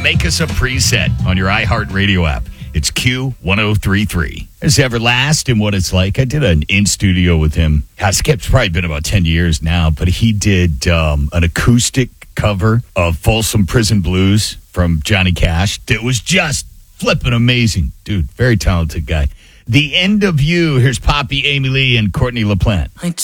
make us a preset on your iHeartRadio app. It's Q1033. There's Everlast and What It's Like. I did an in-studio with him. It's probably been about 10 years now, but he did an acoustic cover of Folsom Prison Blues from Johnny Cash. It was just flipping amazing. Dude, very talented guy. The End of You. Here's Poppy, Amy Lee, and Courtney LaPlante.